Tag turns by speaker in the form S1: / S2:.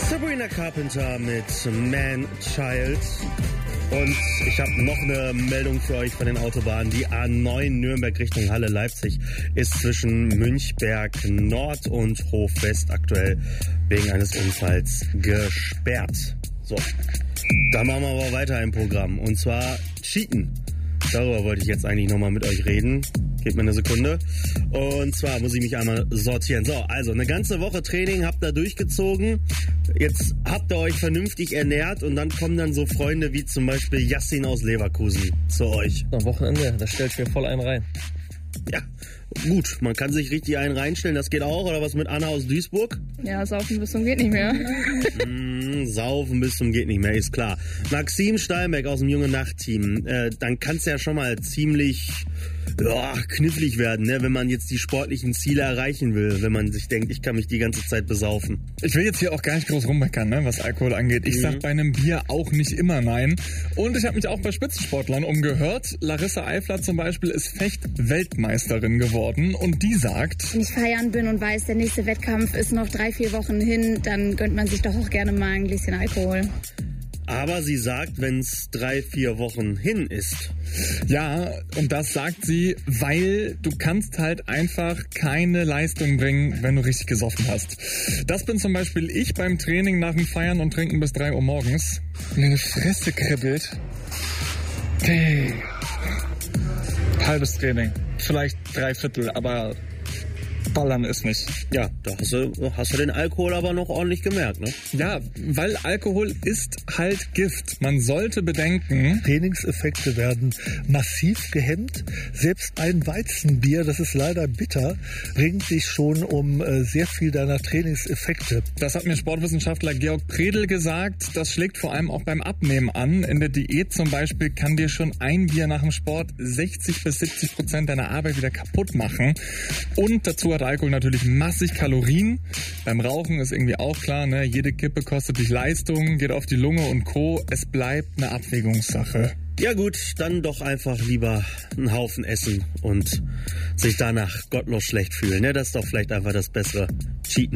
S1: Sabrina Carpenter mit Man Child. Und ich habe noch eine Meldung für euch von den Autobahnen. Die A9 Nürnberg Richtung Halle Leipzig ist zwischen Münchberg Nord und Hof West aktuell wegen eines Unfalls gesperrt. So, da machen wir aber weiter im Programm. Und zwar Cheaten. Darüber wollte ich jetzt eigentlich nochmal mit euch reden. Gebt mir eine Sekunde. Und zwar muss ich mich einmal sortieren. So, also eine ganze Woche Training habt ihr durchgezogen. Jetzt habt ihr euch vernünftig ernährt und dann kommen dann so Freunde wie zum Beispiel Yassin aus Leverkusen zu euch.
S2: Am Wochenende, da stellt mir voll einen rein.
S1: Ja, gut, man kann sich richtig einen reinstellen, das geht auch. Oder was mit Anna aus Duisburg?
S3: Ja, saufen bis zum geht nicht mehr.
S1: Saufen bis zum geht nicht mehr, ist klar. Maxim Steinbeck aus dem Junge Nacht-Team. Dann kann es ja schon mal ziemlich knifflig werden, ne? Wenn man jetzt die sportlichen Ziele erreichen will, wenn man sich denkt, ich kann mich die ganze Zeit besaufen.
S4: Ich will jetzt hier auch gar nicht groß rummeckern, ne, was Alkohol angeht. Ich sag bei einem Bier auch nicht immer nein. Und ich habe mich auch bei Spitzensportlern umgehört. Larissa Eifler zum Beispiel ist Fecht-Weltmeisterin geworden und die sagt:
S3: Wenn ich feiern bin und weiß, der nächste Wettkampf ist noch 3-4 Wochen hin, dann gönnt man sich doch auch gerne mal ein Gläschen Alkohol.
S1: Aber sie sagt, wenn es 3-4 Wochen hin ist.
S4: Ja, und das sagt sie, weil du kannst halt einfach keine Leistung bringen, wenn du richtig gesoffen hast. Das bin zum Beispiel ich beim Training nach dem Feiern und Trinken bis 3 Uhr morgens. Meine Fresse kribbelt. Hey. Halbes Training. Vielleicht 3/4, aber ballern ist nicht.
S1: Ja, da hast du den Alkohol aber noch ordentlich gemerkt, ne?
S4: Ja, weil Alkohol ist halt Gift. Man sollte bedenken,
S5: Trainingseffekte werden massiv gehemmt. Selbst ein Weizenbier, das ist leider bitter, bringt sich schon um sehr viel deiner Trainingseffekte.
S4: Das hat mir Sportwissenschaftler Georg Predel gesagt. Das schlägt vor allem auch beim Abnehmen an. In der Diät zum Beispiel kann dir schon ein Bier nach dem Sport 60-70% deiner Arbeit wieder kaputt machen. Und dazu hat Alkohol natürlich massig Kalorien. Beim Rauchen ist irgendwie auch klar, ne? Jede Kippe kostet dich Leistung, geht auf die Lunge und Co. Es bleibt eine Abwägungssache.
S1: Ja gut, dann doch einfach lieber einen Haufen essen und sich danach gottlos schlecht fühlen. Ne? Das ist doch vielleicht einfach das bessere Cheaten.